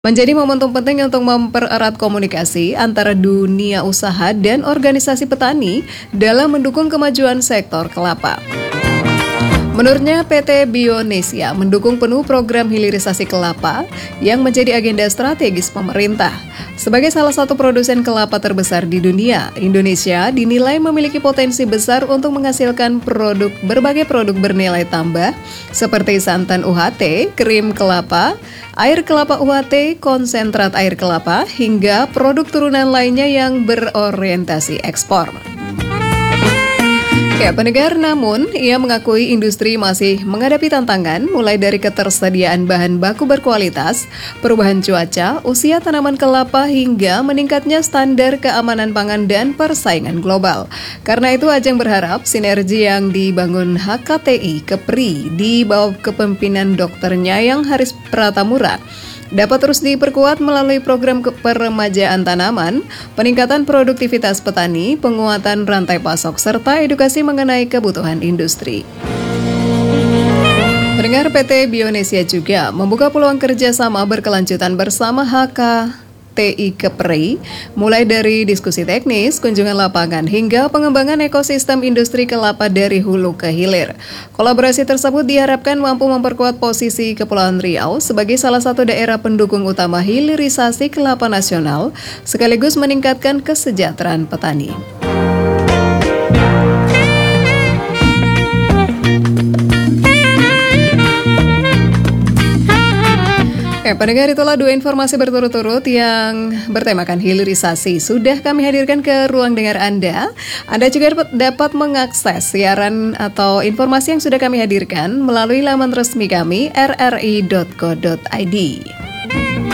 menjadi momentum penting untuk mempererat komunikasi antara dunia usaha dan organisasi petani dalam mendukung kemajuan sektor kelapa. Menurutnya, PT Bionesia mendukung penuh program hilirisasi kelapa yang menjadi agenda strategis pemerintah. Sebagai salah satu produsen kelapa terbesar di dunia, Indonesia dinilai memiliki potensi besar untuk menghasilkan berbagai produk bernilai tambah seperti santan UHT, krim kelapa, air kelapa UHT, konsentrat air kelapa, hingga produk turunan lainnya yang berorientasi ekspor. Pendengar, namun ia mengakui industri masih menghadapi tantangan mulai dari ketersediaan bahan baku berkualitas, perubahan cuaca, usia tanaman kelapa hingga meningkatnya standar keamanan pangan dan persaingan global. Karena itu Ajeng berharap sinergi yang dibangun HKTI Kepri di bawah kepemimpinan Dr. Nyayang Haris Pratamura dapat terus diperkuat melalui program peremajaan tanaman, peningkatan produktivitas petani, penguatan rantai pasok, serta edukasi mengenai kebutuhan industri. Pendengar, PT Bionesia juga membuka peluang kerjasama berkelanjutan bersama HKTI Kepri, mulai dari diskusi teknis, kunjungan lapangan, hingga pengembangan ekosistem industri kelapa dari hulu ke hilir. Kolaborasi tersebut diharapkan mampu memperkuat posisi Kepulauan Riau sebagai salah satu daerah pendukung utama hilirisasi kelapa nasional, sekaligus meningkatkan kesejahteraan petani. Pendengar, itulah dua informasi berturut-turut yang bertemakan hilirisasi sudah kami hadirkan ke ruang dengar Anda. Anda juga dapat mengakses siaran atau informasi yang sudah kami hadirkan melalui laman resmi kami rri.co.id.